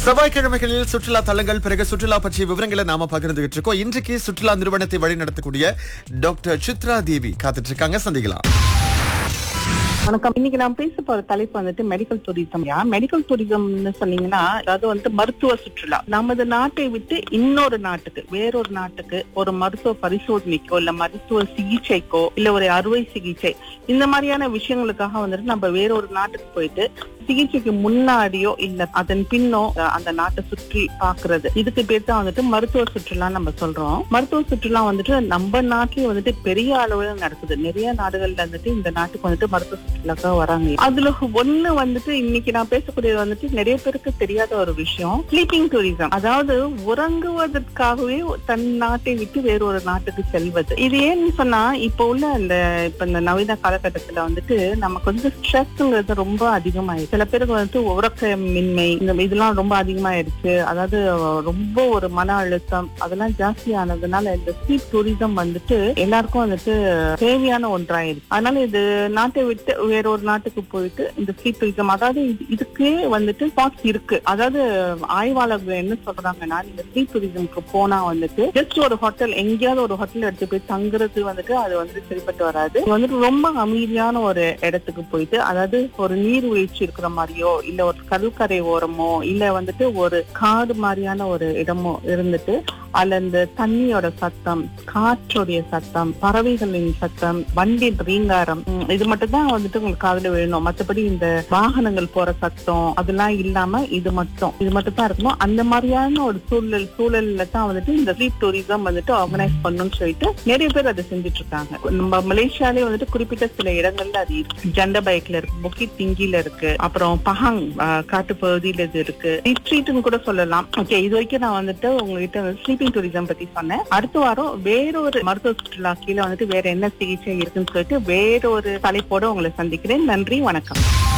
செவ்வாய்க்கிழமைகளில் சுற்றுலா தலங்கள் பிறகு சுற்றுலா பற்றிய விவரங்களை நாம பகிர்ந்துகிட்டு இருக்கோம். இன்றைக்கு சுற்றுலா நிறுவனத்தை வழிநடத்தக்கூடிய டாக்டர் சித்ரா தேவி காத்துட்டு இருக்காங்க. சந்திக்கலாம். வணக்கம். இன்னைக்கு நான் பேச போற தலைப்பு வந்துட்டு மெடிக்கல் டூரிசம். மெடிக்கல் டூரிசம்னு சொன்னீங்கன்னா அதாவது வந்துட்டு மருத்துவ சுற்றுலா. நமது நாட்டை விட்டு இன்னொரு நாட்டுக்கு, வேறொரு நாட்டுக்கு ஒரு மருத்துவ பரிசோதனைக்கோ இல்ல மருத்துவ சிகிச்சைக்கோ இல்ல ஒரு அறுவை சிகிச்சை இந்த மாதிரியான விஷயங்களுக்காக வந்துட்டு நம்ம வேறொரு நாட்டுக்கு போயிட்டு சிகிச்சைக்கு முன்னாடியோ இல்ல அதன் பின்னோ அந்த நாட்டை சுற்றி பாக்குறது, இதுக்கு பேர் தான் வந்துட்டு மருத்துவ சுற்றுலா நம்ம சொல்றோம். மருத்துவ சுற்றுலா வந்துட்டு நம்ம நாட்டிலேயே வந்துட்டு பெரிய அளவுல நடக்குது. நிறைய நாடுகள்ல வந்துட்டு இந்த நாட்டுக்கு வந்துட்டு மருத்துவ சுற்றுலாக்காக வராங்க. அதுல ஒண்ணு வந்துட்டு இன்னைக்கு நான் பேசக்கூடியது வந்துட்டு நிறைய பேருக்கு தெரியாத ஒரு விஷயம், ஸ்லீப்பிங் டூரிசம். அதாவது உறங்குவதற்காகவே தன் நாட்டை விட்டு வேறொரு நாட்டுக்கு செல்வது. இது ஏன்னு சொன்னா இப்ப உள்ள இந்த நவீன காலகட்டத்துல வந்துட்டு நமக்கு வந்து ஸ்ட்ரெஸ்ங்கிறது ரொம்ப அதிகமாயிடுச்சு. சில பேருக்கு வந்துட்டு உறக்கமின்மை இதெல்லாம் ரொம்ப அதிகமாயிடுச்சு. அதாவது ரொம்ப ஒரு மன அழுத்தம் அதெல்லாம் ஜாஸ்தி ஆனதுனால இந்த ஸ்லீப் டூரிசம் வந்துட்டு எல்லாருக்கும் வந்துட்டு தேவையான ஒன்றாயிடுச்சு. அதனால இது நாட்டை விட்டு வேறொரு நாட்டுக்கு போயிட்டு இந்த ஸ்லீப் டூரிசம், அதாவது இதுக்கே வந்துட்டு ஸ்பாட்ஸ் இருக்கு. அதாவது ஆய்வாளர்கள் என்ன சொல்றாங்கன்னா, இந்த ஸ்லீப் டூரிசம்க்கு போனா வந்துட்டு ஜஸ்ட் ஒரு ஹோட்டல், எங்கேயாவது ஒரு ஹோட்டல் எடுத்து போய் தங்குறது வந்துட்டு அது வந்துட்டு சரிப்பட்டு வராது. வந்துட்டு ரொம்ப அமைதியான ஒரு இடத்துக்கு போயிட்டு, அதாவது ஒரு நீர்வீழ்ச்சி இருக்கிற மாதிரியோ இல்ல ஒரு கடற்கரை ஓரமோ இல்ல வந்துட்டு ஒரு காடு மாதிரியான ஒரு இடமோ இருந்துட்டு அதுல இந்த தண்ணியோட சத்தம், காற்றுடைய சத்தம், பறவைகளின் சத்தம், வண்டி ரீங்காரம், இது மட்டும் தான் வந்துட்டு உங்களுக்கு காதுல வேணும். மற்றபடி இந்த வாகனங்கள் போற சத்தம் அதெல்லாம் இல்லாம இது மட்டும் தான் இருக்கணும். அந்த மாதிரியான ஒரு சூழல்ல தான் வந்துட்டு இந்த ஸ்லீப் டூரிசம் வந்துட்டு ஆர்கனைஸ் பண்ணணும்னு சொல்லிட்டு நிறைய பேர் அதை செஞ்சுட்டு இருக்காங்க. நம்ம மலேசியாலே வந்துட்டு குறிப்பிட்ட சில இடங்கள்ல அது இருக்கு. ஜண்டபைக்ல இருக்கு, புக்கிட் திங்கில இருக்கு, அப்புறம் பஹாங் காட்டு பகுதியில இது இருக்கு, ரிட்ரீட்னு கூட சொல்லலாம். ஓகே, இது வரைக்கும் நான் வந்துட்டு உங்ககிட்ட ஸ்லீப்பிங் டூரிசம் பத்தி சொன்னேன். அடுத்த வாரம் வேறொரு மருத்துவ சுற்றுலா கீழே வந்துட்டு வேற என்ன சிகிச்சை இருக்குன்னு சொல்லிட்டு வேறொரு தலைப்போட உங்களை சந்திக்கிறேன். நன்றி, வணக்கம்.